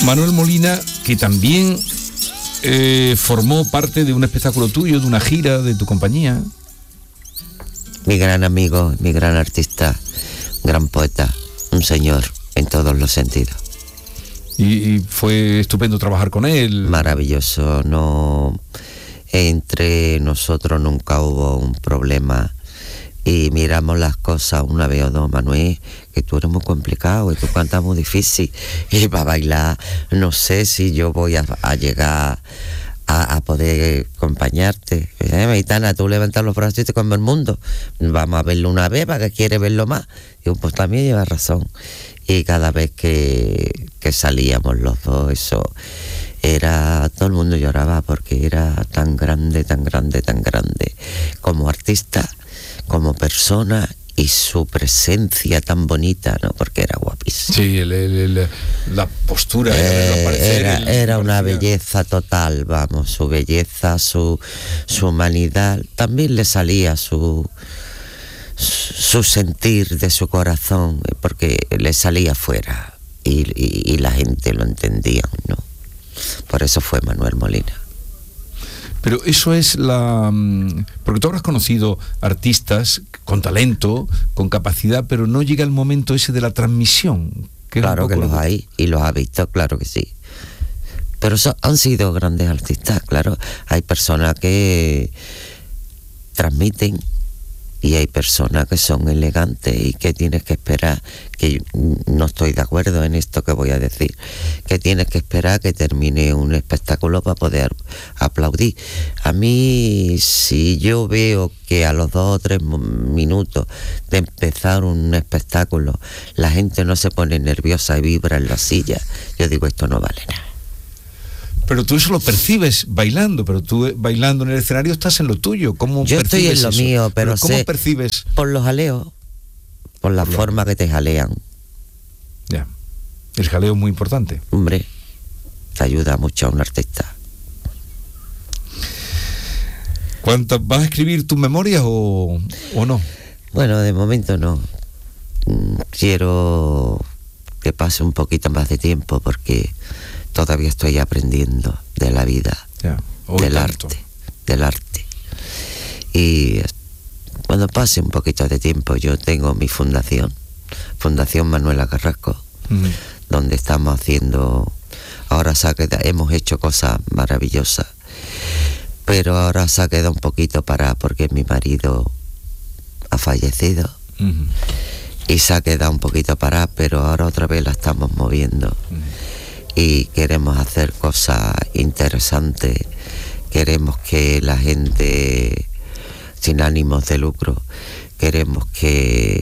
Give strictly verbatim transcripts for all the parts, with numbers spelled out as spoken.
Manuel Molina, que también eh, formó parte de un espectáculo tuyo, de una gira de tu compañía. Mi gran amigo, mi gran artista, gran poeta, un señor en todos los sentidos. Y, y fue estupendo trabajar con él. Maravilloso, no, entre nosotros nunca hubo un problema y miramos las cosas una vez o dos. Manuel, que tú eres muy complicado y tú cantas muy difícil y para bailar no sé si yo voy a, a llegar a, a poder acompañarte. ¿Eh, Maitana, tú levantas los brazos y te comes el mundo, vamos a verlo una vez, ¿para qué quieres verlo más? Digo, pues también llevas razón. Y cada vez que, que salíamos los dos, eso era, todo el mundo lloraba porque era tan grande, tan grande, tan grande como artista, como persona, y su presencia tan bonita, ¿no? Porque era guapísimo. Sí, el, el, el, la postura, eh, el era, el, era una belleza total, vamos, su belleza, su, su humanidad, también le salía su su sentir de su corazón, porque le salía fuera y, y, y la gente lo entendía, ¿no? Por eso fue Manuel Molina. Pero eso es la... Porque tú habrás conocido artistas con talento, con capacidad, pero no llega el momento ese de la transmisión. Que claro que los lo... hay, y los ha visto, claro que sí. Pero so, han sido grandes artistas, claro. Hay personas que transmiten y hay personas que son elegantes y que tienes que esperar, que no estoy de acuerdo en esto que voy a decir, que tienes que esperar que termine un espectáculo para poder aplaudir. A mí, si yo veo que a los dos o tres minutos de empezar un espectáculo la gente no se pone nerviosa y vibra en la silla, yo digo, esto no vale nada. Pero tú eso lo percibes bailando, pero tú bailando en el escenario estás en lo tuyo. ¿Cómo Yo estoy en lo eso? mío, pero, pero ¿cómo sé, percibes? Por los jaleos, por la por forma lo... que te jalean. Ya, el jaleo es muy importante. Hombre, te ayuda mucho a un artista. ¿Cuántas vas a escribir tus memorias o, o no? Bueno, de momento no. Quiero que pase un poquito más de tiempo porque todavía estoy aprendiendo de la vida, ya, del tanto. arte, del arte. Y cuando pase un poquito de tiempo, yo tengo mi fundación, Fundación Manuela Carrasco, uh-huh. donde estamos haciendo, ahora se ha quedado, hemos hecho cosas maravillosas, pero ahora se ha quedado un poquito para, porque mi marido ha fallecido, uh-huh. y se ha quedado un poquito para, pero ahora otra vez la estamos moviendo. Uh-huh. Y queremos hacer cosas interesantes, queremos que la gente, sin ánimos de lucro, queremos que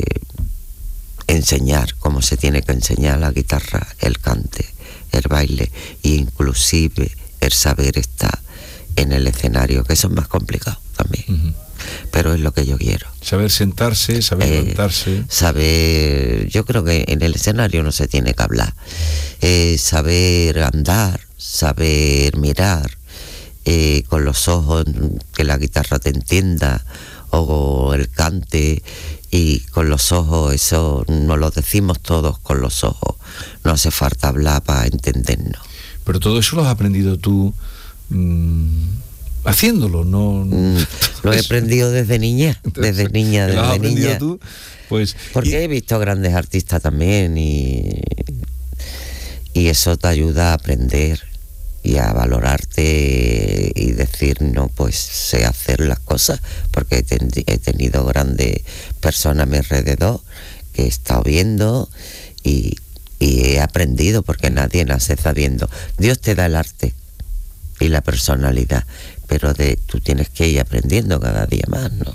enseñar cómo se tiene que enseñar la guitarra, el cante, el baile, e inclusive el saber estar en el escenario, que eso es más complicado también. Uh-huh. Pero es lo que yo quiero. Saber sentarse, saber eh, levantarse. Saber, yo creo que en el escenario no se tiene que hablar. Eh, saber andar, saber mirar, eh, con los ojos, que la guitarra te entienda, o el cante, y con los ojos, eso nos lo decimos todos con los ojos. No hace falta hablar para entendernos. Pero todo eso lo has aprendido tú... Mmm... haciéndolo, no, no mm, lo he aprendido desde niña, desde niña, desde ¿lo has aprendido niña. Tú? Pues porque y... he visto grandes artistas también y y eso te ayuda a aprender y a valorarte y decir, no, pues sé hacer las cosas, porque he, ten, he tenido grandes personas a mi alrededor que he estado viendo y, y he aprendido, porque nadie nace sabiendo. Dios te da el arte y la personalidad, pero de tú tienes que ir aprendiendo cada día más, ¿no?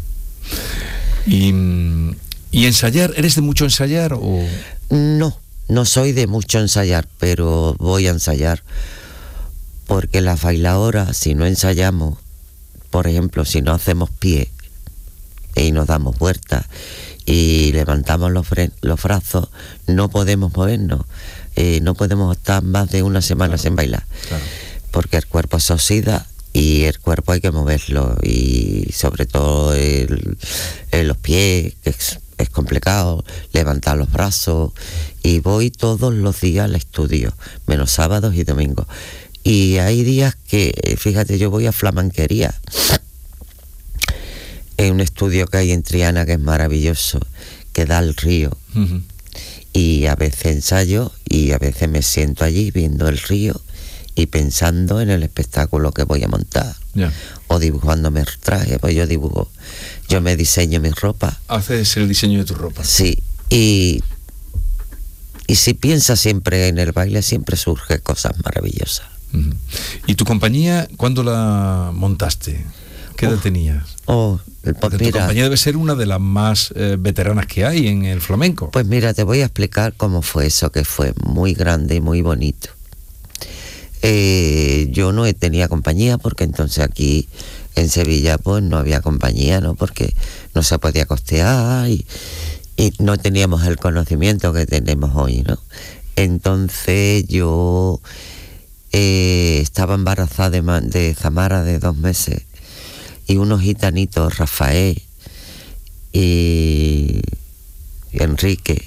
¿Y, y ensayar? ¿Eres de mucho ensayar o...? No, no soy de mucho ensayar, pero voy a ensayar, porque la bailadora, si no ensayamos, por ejemplo, si no hacemos pie y nos damos vueltas y levantamos los, fre- los brazos, no podemos movernos, eh, no podemos estar más de una semana claro, sin bailar, claro. Porque el cuerpo se oxida y el cuerpo hay que moverlo, y sobre todo el, el, los pies, que es, es complicado levantar los brazos, y voy todos los días al estudio, menos sábados y domingos. Y hay días que, fíjate, yo voy a Flamanquería, en un estudio que hay en Triana que es maravilloso, que da al río. Uh-huh. Y a veces ensayo y a veces me siento allí viendo el río y pensando en el espectáculo que voy a montar. Yeah. O dibujándome el traje, pues yo dibujo, yo me diseño mi ropa. Haces el diseño de tu ropa. Sí, y, y si piensas siempre en el baile, siempre surgen cosas maravillosas. Uh-huh. ¿Y tu compañía, cuándo la montaste? ¿Qué edad oh, tenías? Oh, Porque mira, tu compañía debe ser una de las más eh, veteranas que hay en el flamenco. Pues mira, te voy a explicar cómo fue eso, que fue muy grande y muy bonito. Eh, yo no tenía compañía, porque entonces aquí en Sevilla pues no había compañía, ¿no? Porque no se podía costear y, y no teníamos el conocimiento que tenemos hoy, ¿no? Entonces yo eh, estaba embarazada de, de Zamara de dos meses, y unos gitanitos, Rafael y, y Enrique,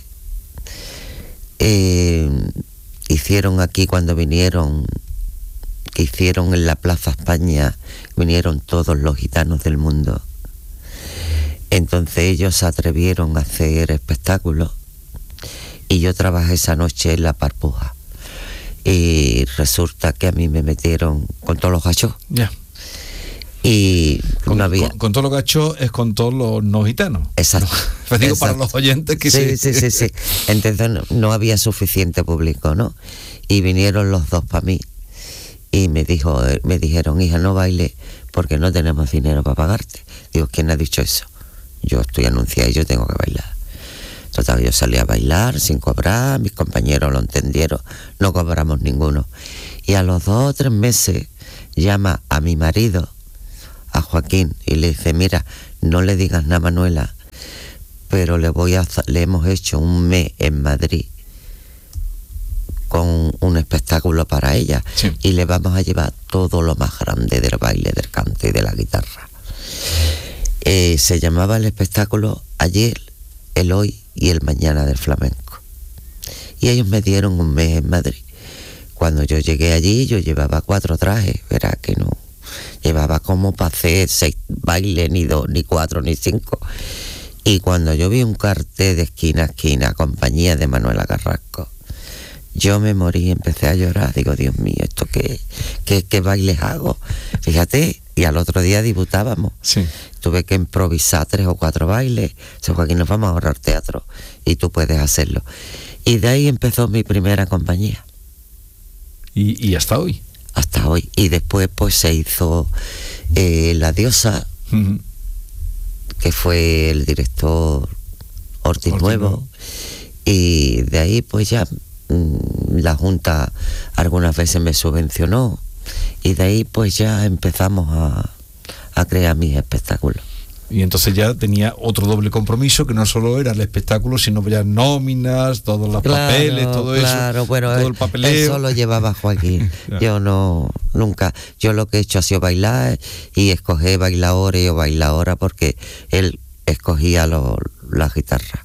eh, hicieron aquí cuando vinieron, que hicieron en la Plaza España, vinieron todos los gitanos del mundo. Entonces ellos se atrevieron a hacer espectáculos y yo trabajé esa noche en la Parpuja. Y resulta que a mí me metieron con todos los gachos. Ya. Yeah. Y con, no había... con, con todos los gachos es con todos los no gitanos. Exacto. No, digo exacto. Para los oyentes que sí. Sí, sí, sí, sí. Entonces no, no había suficiente público, ¿no? Y vinieron los dos para mí. Y me dijo, me dijeron, hija, no baile porque no tenemos dinero para pagarte. Digo, ¿quién ha dicho eso? Yo estoy anunciada y yo tengo que bailar. Total, yo salí a bailar sin cobrar, mis compañeros lo entendieron, no cobramos ninguno. Y a los dos o tres meses llama a mi marido, a Joaquín, y le dice, mira, no le digas nada a Manuela, pero le voy a le hemos hecho un mes en Madrid con un espectáculo para ella, sí. Y le vamos a llevar todo lo más grande del baile, del canto y de la guitarra. Eh, se llamaba el espectáculo Ayer, el Hoy y el Mañana del Flamenco. Y ellos me dieron un mes en Madrid. Cuando yo llegué allí, yo llevaba cuatro trajes, verá que no. Llevaba como para hacer seis bailes, ni dos, ni cuatro, ni cinco. Y cuando yo vi un cartel de esquina a esquina, compañía de Manuela Carrasco, yo me morí y empecé a llorar. Digo, Dios mío, ¿esto qué, qué, qué bailes hago? Fíjate, y al otro día debutábamos. Sí. Tuve que improvisar tres o cuatro bailes. O sea, aquí nos vamos a ahorrar teatro y tú puedes hacerlo. Y de ahí empezó mi primera compañía. ¿Y, y hasta hoy? Hasta hoy. Y después pues se hizo eh, La Diosa, uh-huh. que fue el director Ortiz, Ortiz Nuevo. Nuevo. Y de ahí pues ya mmm, la Junta algunas veces me subvencionó. Y de ahí pues ya empezamos a, a crear mis espectáculos. Y entonces ya tenía otro doble compromiso, que no solo era el espectáculo, sino ya nóminas, todos los claro, papeles, todo claro, eso, claro, bueno, todo el papeleo. Eso lo llevaba Joaquín. Claro. Yo no, nunca, yo lo que he hecho ha sido bailar y escoger bailadores o bailadora, porque él escogía lo, la guitarra.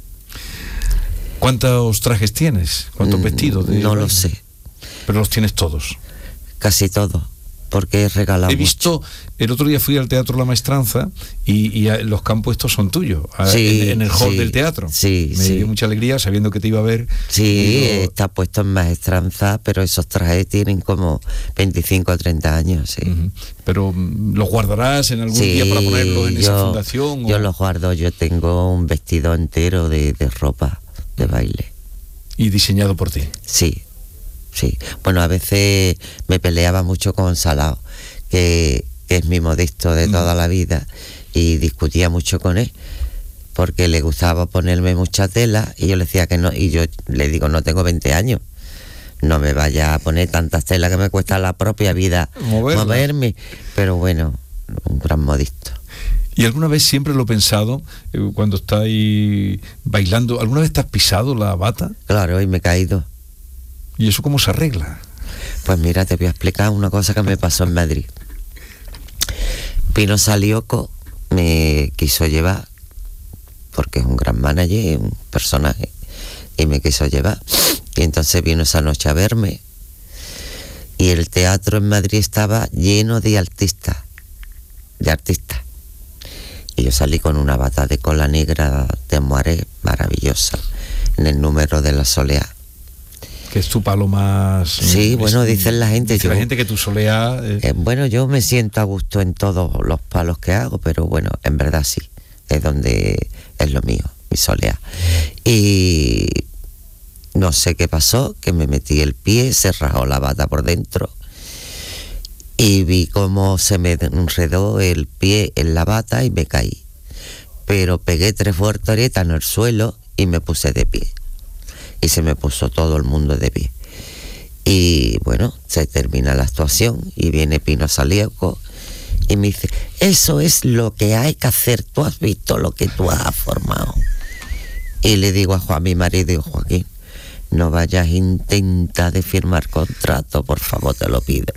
¿Cuántos trajes tienes? ¿Cuántos mm, vestidos? De no baile? Lo sé. Pero los tienes todos. Casi todos. Porque he regalado He visto, mucho. El otro día fui al Teatro La Maestranza y, y los que han puesto son tuyos, sí, en, en el hall sí, del teatro. Sí, Me sí. dio mucha alegría sabiendo que te iba a ver. Sí, digo, está puesto en Maestranza, pero esos trajes tienen como veinticinco o treinta años, sí. Uh-huh. Pero ¿los guardarás en algún sí, día para ponerlos en yo, esa fundación? Yo o? los guardo, yo tengo un vestido entero de, de ropa de baile. ¿Y diseñado por ti? Sí, sí. Bueno, a veces me peleaba mucho con Salao, que, que es mi Modesto de toda mm. la vida, y discutía mucho con él porque le gustaba ponerme mucha tela y yo le decía que no, y yo le digo, no tengo veinte años, no me vaya a poner tantas telas que me cuesta la propia vida Moverla. moverme, pero bueno, un gran Modesto. ¿Y alguna vez, siempre lo he pensado, eh, cuando estáis bailando, alguna vez te has pisado la bata? Claro, y me he caído. ¿Y eso cómo se arregla? Pues mira, te voy a explicar una cosa que me pasó en Madrid. Pino Salioco me quiso llevar porque es un gran manager, un personaje, y me quiso llevar. Y entonces vino esa noche a verme, y el teatro en Madrid estaba lleno de artistas, de artistas. Y yo salí con una bata de cola negra de moaré maravillosa, en el número de la Soleá. Que es tu palo más... Sí, es, bueno, dicen la gente... Dice yo, la gente que tu Soleá... Eh... Eh, bueno, yo me siento a gusto en todos los palos que hago, pero bueno, en verdad sí, es donde es lo mío, mi Soleá. Y no sé qué pasó, que me metí el pie, se rajó la bata por dentro, y vi cómo se me enredó el pie en la bata y me caí. Pero pegué tres volteretas en el suelo y me puse de pie. Y se me puso todo el mundo de pie. Y bueno, se termina la actuación y viene Pino Salieco y me dice, eso es lo que hay que hacer, tú has visto lo que tú has formado. Y le digo a Juan, mi marido, digo, Joaquín, no vayas a intentar de firmar contrato, por favor, te lo pido.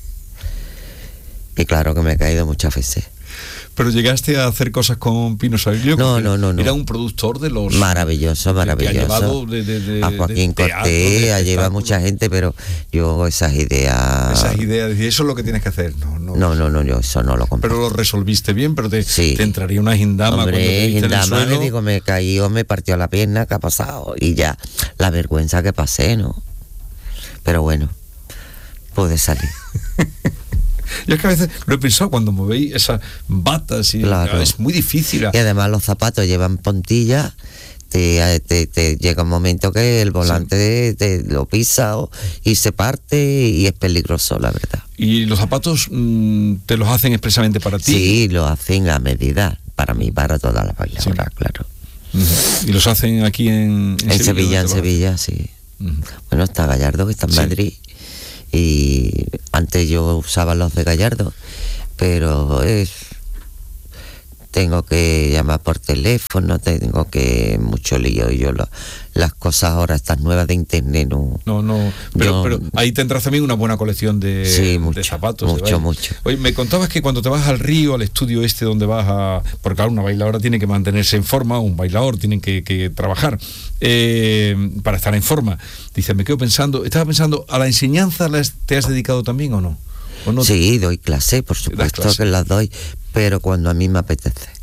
Y claro que me he caído muchas veces. Pero llegaste a hacer cosas con Pino Salieco. No, no, no, no. Era un productor de los... Maravilloso, maravilloso. Que ha llevado de, de, de, a Joaquín de teatro, Cortés, de ha llevado mucha gente, pero yo esas ideas... Esas ideas, decir, eso es lo que tienes que hacer. No, no, no, no, no yo eso no lo comparto. Pero lo resolviste bien, pero te, sí. te entraría una gindama. Hombre, cuando te viste gindama, en el suelo. Le digo, me caí o me partió la pierna, ¿qué ha pasado? Y ya, la vergüenza que pasé, ¿no? Pero bueno, pude salir. Yo es que a veces lo he pensado cuando me veis esas batas y claro. Es muy difícil. Y además los zapatos llevan puntillas, te, te, te llega un momento que el volante sí. te, te lo pisa o, y se parte y es peligroso, la verdad. ¿Y los zapatos mmm, te los hacen expresamente para ti? Sí, lo hacen a medida, para mí, para todas las bailadoras, sí. claro. Uh-huh. ¿Y los hacen aquí en, en, en Sevilla? Sevilla en Sevilla, sí. Uh-huh. Bueno, está Gallardo, que está en sí. Madrid. Y antes yo usaba los de Gallardo, pero es tengo que llamar por teléfono, tengo que mucho lío, y yo lo, las cosas ahora estas nuevas de internet no no no pero, yo, pero ahí tendrás también una buena colección de, sí, mucho, de zapatos mucho de mucho. Oye, me contabas que cuando te vas al Río, al estudio este donde vas a, porque claro, una bailadora tiene que mantenerse en forma, un bailador tiene que, que trabajar eh, para estar en forma. Dice, me quedo pensando, estaba pensando, ¿a la enseñanza te has dedicado también o no? ¿O no? Sí, doy clase, por supuesto clase. que las doy, pero cuando a mí me apetece.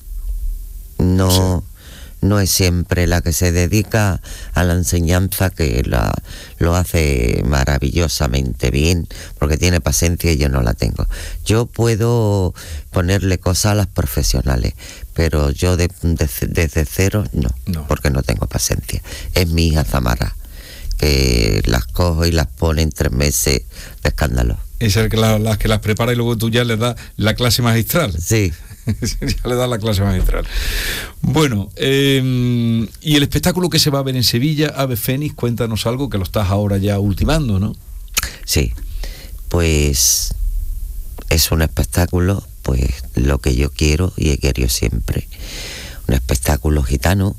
No, sí. no es siempre la que se dedica a la enseñanza que la, lo hace maravillosamente bien, porque tiene paciencia y yo no la tengo. Yo puedo ponerle cosas a las profesionales, pero yo de, de, desde cero no, no, porque no tengo paciencia. Es mi hija Zamara, que las cojo y las pone en tres meses de escándalo. Es el que la, las que las prepara y luego tú ya le das la clase magistral. Sí. Ya le das la clase magistral. Bueno, eh, y el espectáculo que se va a ver en Sevilla, Ave Fénix, cuéntanos algo, que lo estás ahora ya ultimando, ¿no? Sí, pues es un espectáculo, pues lo que yo quiero y he querido siempre. Un espectáculo gitano,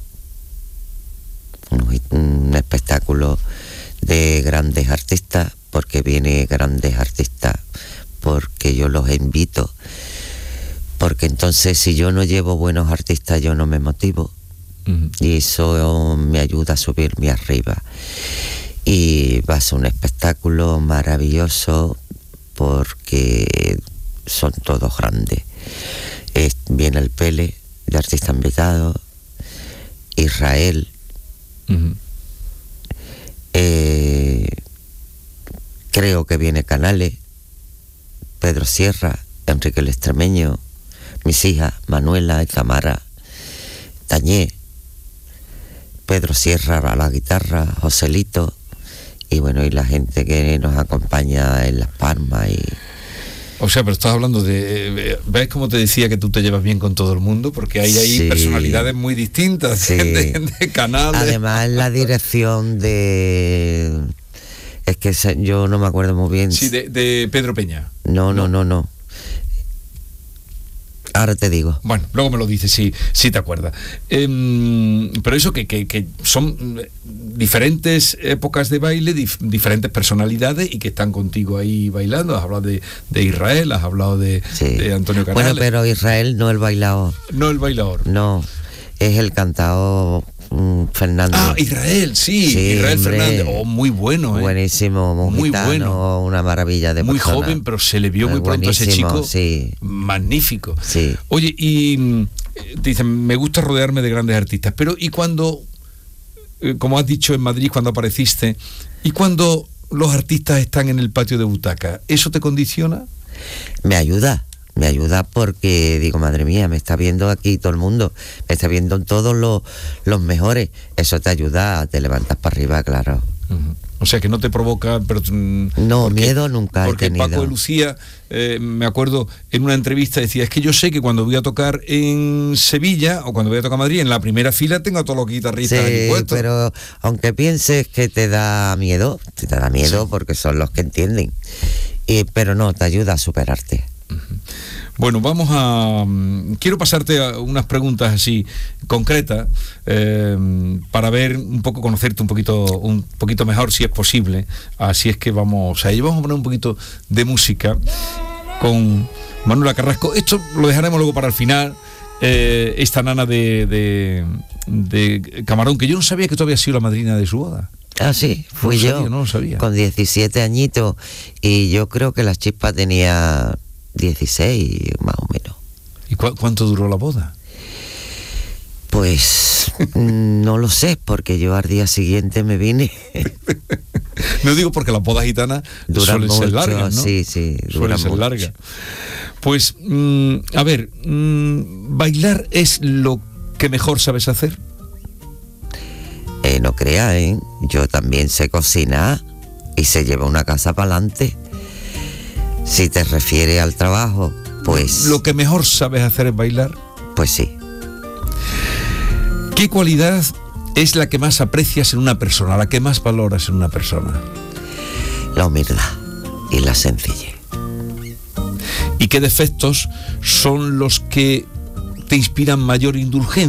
un, un espectáculo de grandes artistas, porque viene grandes artistas, porque yo los invito. Porque entonces si yo no llevo buenos artistas yo no me motivo, uh-huh. y eso me ayuda a subirme arriba. Y va a ser un espectáculo maravilloso porque son todos grandes. Es, viene el Pele de artista invitado, Israel, uh-huh. eh, creo que viene Canales, Pedro Sierra, Enrique el Extremeño, mis hijas, Manuela y Zamara, Tañé, Pedro Sierra a la guitarra, Joselito, y bueno, y la gente que nos acompaña en Las Palmas. Y... O sea, pero estás hablando de... ¿Ves cómo te decía que tú te llevas bien con todo el mundo? Porque hay ahí sí. personalidades muy distintas, sí. de, de canales. Además, la dirección de... Es que yo no me acuerdo muy bien. Sí, de, de Pedro Peña. No, no, no, no. Ahora te digo. Bueno, luego me lo dices si, si te acuerdas. Eh, pero eso que, que, que son diferentes épocas de baile, dif, diferentes personalidades y que están contigo ahí bailando. Has hablado de, de Israel, has hablado de, sí. de Antonio Canales. Bueno, pero Israel no el bailador. No el bailador. No. Es el cantao um, Fernández. Ah, Israel, sí, sí Israel hombre, Fernández. Oh, muy bueno, ¿eh? Buenísimo, muy gitano, bueno. Una maravilla de muy persona. joven, pero se le vio muy pronto a ese chico. Sí. Magnífico. Sí. Oye, y te dicen, me gusta rodearme de grandes artistas, pero ¿y cuando, eh, como has dicho en Madrid cuando apareciste, y cuando los artistas están en el patio de butaca, eso te condiciona? Me ayuda. Me ayuda porque digo, madre mía, me está viendo aquí todo el mundo, me está viendo todos los, los mejores. Eso te ayuda, te levantas para arriba, claro. Uh-huh. O sea que no te provoca... Pero, no, porque, miedo nunca he porque tenido. Paco de Lucía, eh, me acuerdo, en una entrevista decía, es que yo sé que cuando voy a tocar en Sevilla o cuando voy a tocar en Madrid, en la primera fila tengo a todos los guitarristas sí, aquí puestos. Pero aunque pienses que te da miedo, te da miedo sí. porque son los que entienden. Y, pero no, te ayuda a superarte. Uh-huh. Bueno, vamos a... Quiero pasarte a unas preguntas así concretas eh, para ver un poco, conocerte un poquito un poquito mejor, si es posible. Así es que vamos a ello. Vamos a poner un poquito de música con Manuela Carrasco. Esto lo dejaremos luego para el final. Eh, esta nana de, de, de Camarón, que yo no sabía que tú habías sido la madrina de su boda. Ah, sí, fui no yo, sabía, no lo sabía. Con diecisiete añitos, y yo creo que la chispa tenía dieciséis, más o menos. ¿Y cu- cuánto duró la boda? Pues no lo sé, porque yo al día siguiente me vine. No digo porque las bodas gitanas duran suelen mucho, ser largas, ¿no? Sí, sí, suelen ser mucho. largas. Pues, mmm, a ver, mmm, ¿bailar es lo que mejor sabes hacer? Eh, no creas, ¿eh? Yo también sé cocinar y se lleva una casa para adelante. Si te refieres al trabajo, pues... ¿Lo que mejor sabes hacer es bailar? Pues sí. ¿Qué cualidad es la que más aprecias en una persona, la que más valoras en una persona? La humildad y la sencillez. ¿Y qué defectos son los que te inspiran mayor indulgencia?